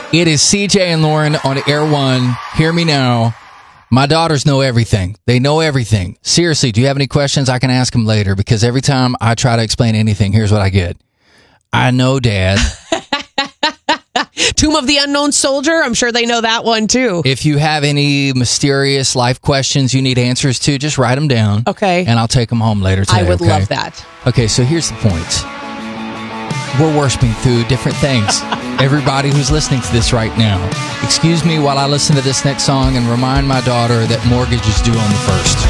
It is CJ and Lauren on Air One. Hear me now. My daughters know everything. They know everything. Seriously, do you have any questions? I can ask them later, because every time I try to explain anything, here's what I get. I know, Dad. Tomb of the Unknown Soldier, I'm sure they know that one too. If you have any mysterious life questions you need answers to, just write them down. Okay. And I'll take them home later today. I would okay? love that. Okay, so here's the point. We're worshiping through different things. Everybody who's listening to this right now, excuse me while I listen to this next song and remind my daughter that mortgage is due on the 1st.